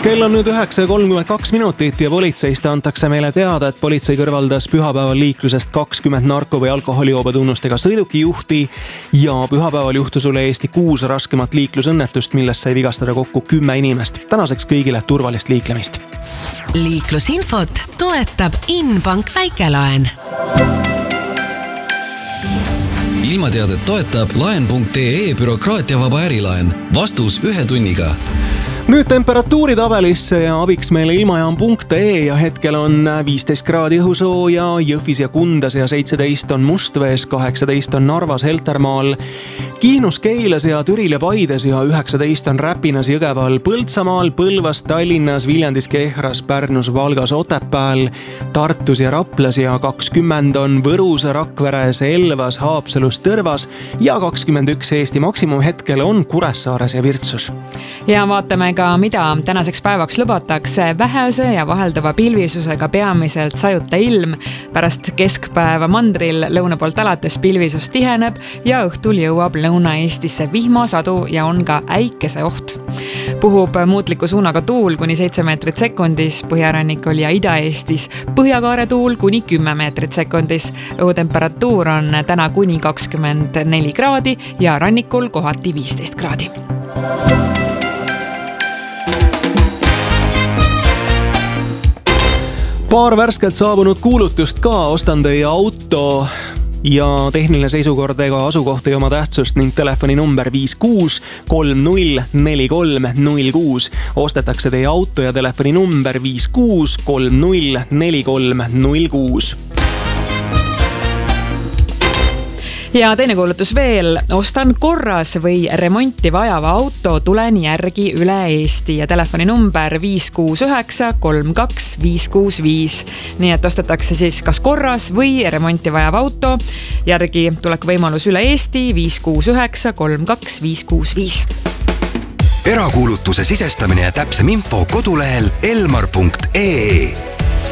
Kell on nüüd 9:32 ja politseist antakse meile teada, et politsei kõrvaldas pühapäeval liiklusest 20 narko- või alkoholijoobe tunnustega sõidukijuhti ja pühapäeval juhtus üle Eesti 6 raskemat liiklusõnnetust, millest sai vigastada kokku 10 inimest. Tänaseks kõigile turvalist liiklemist. Liiklusinfot toetab Inbank Väikelaen. Ilmateadet toetab laen.ee bürokraatiavaba ärilaen. Vastus 1 tunniga. Nüüd temperatuuritabelisse ja abiks meile ilmajaam.ee ja hetkel on 15 kraadi õhusooja, Jõhvis ja Kundas ja 17 on Mustvees, 18 on Narvas, Heltermaal, Kihnus, Keilas ja Türil ja Paides ja 19 on Räpinas, Jõgeval, Põltsamaal, Põlvas, Tallinnas, Viljandis, Kehras, Pärnus, Valgas, Otepääl, Tartus ja Raplas ja 20 on Võrus, Rakveres, Elvas, Haapsalus, Tõrvas ja 21 Eesti maksimum hetkel on Kuressaares ja Virtsus. Ja vaatame ka, mida tänaseks päevaks lubatakse. Vähese ja vahelduva pilvisusega peamiselt sajuta ilm. Pärast keskpäeva mandril lõuna poolt alates pilvisus tiheneb ja õhtul jõuab Lõuna-Eestisse vihmasadu ja on ka äikese oht. Puhub muutliku suunaga tuul kuni 7 meetrit sekundis, Põhjarannikul ja Ida-Eestis põhjakaare tuul kuni 10 meetrit sekundis. Õhutemperatuur on täna kuni 24 kraadi ja rannikul kohati 15 kraadi. Paar värskelt saabunud kuulutust ka, ostan teie auto ja tehniline seisukord ega asukoht ei oma tähtsust ning telefoninumber 56304306. Ostetakse teie auto ja telefoninumber 56304306. Ja teine kuulutus veel, ostan korras või remonti vajava auto, tulen järgi üle Eesti ja telefoninumber 56932565. Nii et ostetakse siis kas korras või remonti vajav auto, järgi tuleku võimalus üle Eesti 56932565. Erakuulutuse sisestamine ja täpsem info kodulehel elmar.ee.